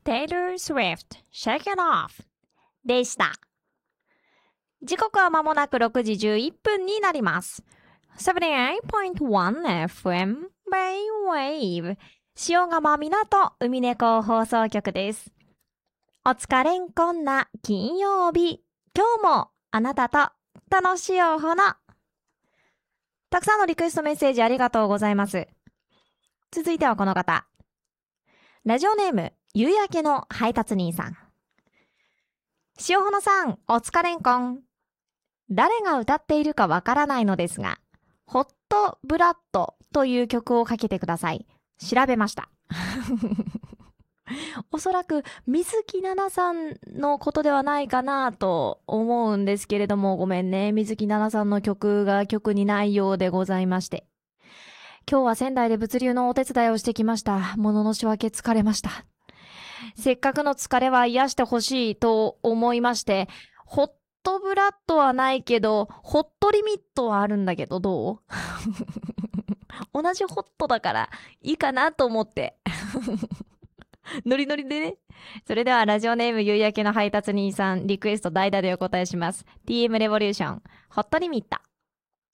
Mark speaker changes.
Speaker 1: Taylor Swift Shake It Off でした。時刻は間もなく6時11分になります。78.1 FM Bay-Wave 塩釜港海猫放送局です。お疲れんこんな金曜日、今日もあなたと楽しいお花。たくさんのリクエストメッセージありがとうございます。続いてはこの方。ラジオネーム、夕焼けの配達人さん。塩花さん、お疲れんこん。誰が歌っているかわからないのですが、ホットブラッドという曲をかけてください。調べました。おそらく水木奈々さんのことではないかなと思うんですけれども、ごめんね。水木奈々さんの曲が曲にないようでございまして。今日は仙台で物流のお手伝いをしてきました。ものの仕分け疲れました。せっかくの疲れは癒してほしいと思いまして、ホットブラッドはないけど、ホットリミットはあるんだけど、どう同じホットだからいいかなと思って。ノリノリでね。それではラジオネーム夕焼けの配達人さん、リクエスト代打でお答えします。TM レボリューション、ホットリミット。